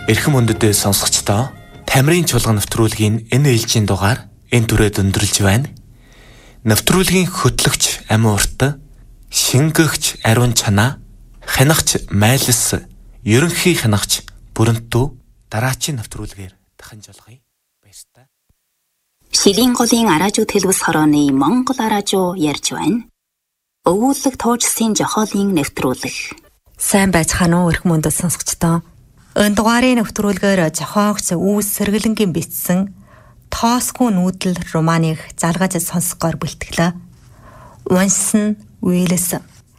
Эрхэм өндөдөө сонсогчдоо Тамирын чуулган нэвтрүүлгийн энэ ээлжийн дугаар энэ түрээд өндөрлж байна. Нэвтрүүлгийн хөтлөгч Ами Урт, шингэгч Ариун Чанаа, хянагч Майлс, ерөнхий хянагч Бүрэнтүү дараачийн нэвтрүүлгээр дахин жолгоё. Баярлалаа. Шилийн голын араажуу төлөвс хорооны Монгол араажуу ярьж байна. Өвүүлэг туужсын жохоолын нэвтрүүлэг. Сайн байцгаана уу эрхэм өндөд сонсогчдоо. Энэ дугаарын нэвтрүүлгээр зохиогч Үүс Сэргэлэнгийн бичсэн Тоосгүй нүүдэл романыг залгаж сонсгоор бэлтгэлээ. Уншсан Уиллс.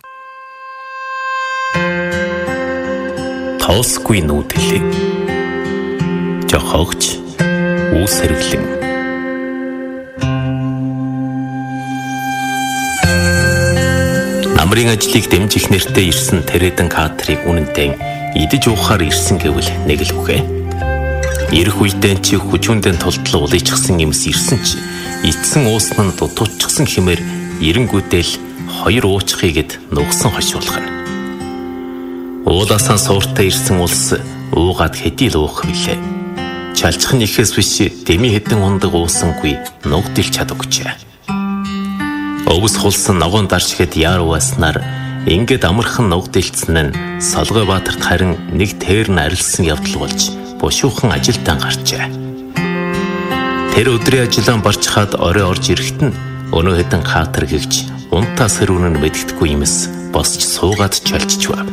Тоосгүй нүүдэл. Зохиогч Үүс Сэргэлэн. Намрын ажлыг дэмжих нэртэй ирсэн Тэрэдэн Катрийг үнэнтэй идэж уухаар ирсэн гэвэл нэг л үхэ. Ирэх үедээ чи хүчүндэн тултлан улайчсан юмс ирсэн чи эцсэн уусна дутуучсан хэмээр эренгүүдэл хоёр уучхыгэд нугсан хошуулгана. Уулаасан сууртаа ирсэн улс уугаад хэдий л уух билээ. Чалчхан ихээс биш дэми хэдэн ундаг уусангүй нугдил чадагчаа. Өвс хулсан ногоон даршихэд яарууснаар ингээд амархан нугдилдсан нь Солгой Баатарт харин нэг тэр нь арилсан явдал болж бушуухан ажилдаа гарчээ. Тэр өдрийн ажиллаан барчхаад орой орж ирэхэд нь өнөө хэдэн Катар гэгч унтаа сэрүүн нь мэддэхгүй юмс босч суугаад чалчж байв.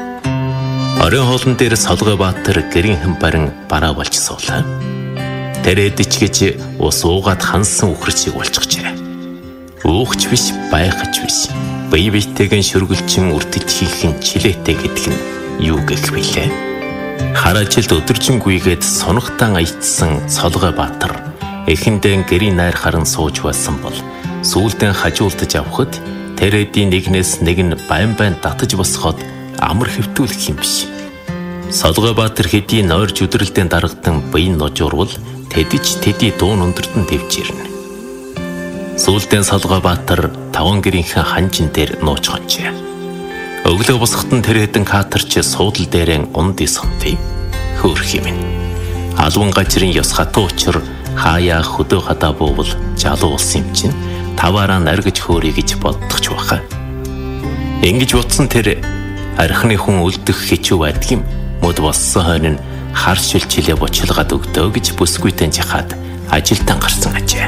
Оройн хоолн дээр Солгой Баатар гэрийн хэн барин бараа болж суулаа. Тэр эдич гэж ус уугаад хансан үхэрчиг болчихжээ. Уухч биш, байхч биш. Бие биетэйгэн шүргэлчин үрдэлж хийхин чилээтэй гэдэг нь юу гэх вүлээ? Хар ажилд өдөржингүйгээд сунагтаан аятсан Солгой Баатар эхэндээ гэрийн найр харан сууж байсан бол сүүлдэн хажуулдаж авахд тэрэдийн нэгнээс нэг нь байн татаж босгоод амар хэвтүүлэх юм биш. Солгой Баатар хэдий нойрж өдрөлдөө дарагдан бие ножурвал тэдий дуун өндөртөн тэвж ирнэ. Сүүлдэн Солгой Баатар таван гэрийнхэн ханжин дээр нууж хонжээ. Өглөө босготон тэр хэдэн Катарч суудал дээрэн унд исонтий хөөрх юм. Алван гажрын ёс хатуу учир хаяа хөдөө хадаа буувал жалуу улс юм чинь таваараа наргиж хөөрье гэж боддогч баха. Ингэж бодсон тэр архины хүн үлдэх хичүү байдг юм. Мод болсон хойно харшил чилээ бочилгаад өгдөө гэж бүсгүйтэн жихаад ажилдаа гарсан ажээ.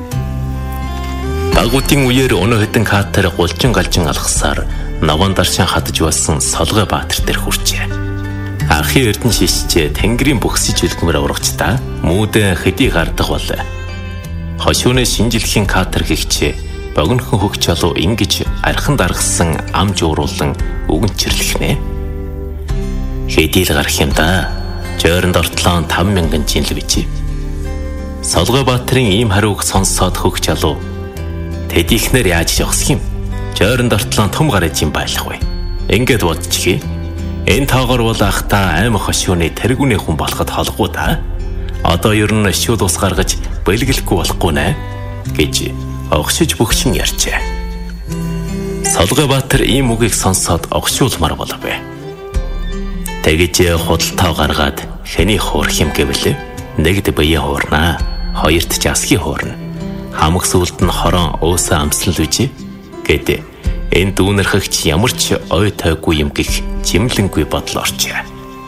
Дагуутын үеэр өнөө хэдэн Катар гулжин галжин алхасаар новон даршин хадж болсон Солгой Баатар дээр хүрчээ. Архи эрдэн шишчээ тэнгэрийн бүхсэж үлгмээр урагчдаа мүүдэн хэдий гардаг бол. Хошууны шинжилхийн Катар гихчээ богинохон хөгч алуу ингэж архан даргасан ам жууруулан үгэнчэрлэхнэ. Хэдий л гарах юм да. Жойронд ортлоо 5,000 жинл бичээ. Солгой Баатарын ийм хариуг сонсоод хөгч алуу тэдийхнэр яаж явах юм? Жойронд ортлон том гараж юм байхгүй. Ингээд бодчихъя. Энэ тоогоор бол ахта аймаг хошууны тэргүүний хүн болоход холгоо да. Одоо ер нь шууд ус гаргаж бэлгэлэхгүй болохгүй нэ гэж огшиж бөхчин ярьжээ. Солгой Баатар ийм үгийг сонсоод огшуулмар болов. Тэгэж худалдаа гаргаад хэний хуурх юм гэвэл нэгд бие хуурнаа, хоёрт ч асгийн хуурна. Хамаг сүлд нь хорон уусаа амслал үжи гэдэг энэ дүүнэрхэгч ямар ч ой тойгүй юм гих жимлэнгүй бодол орчээ.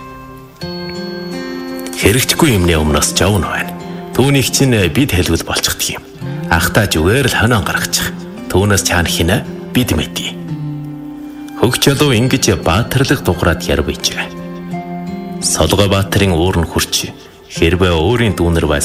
Хэрэгжгүй юмны өмнөөс жавна байна. Түүнийг чинь бид хэлвэл болчихдаг юм. Ахтаа зүгээр л хонон гаргачих. Түүнээс чаана хинэ бид мэдээ. Хөгч алуу ингэж баатарлаг дуграад ярвэжээ. Солгой Баатарын уур нь хурч хэрвээ өөрийн дүүнэр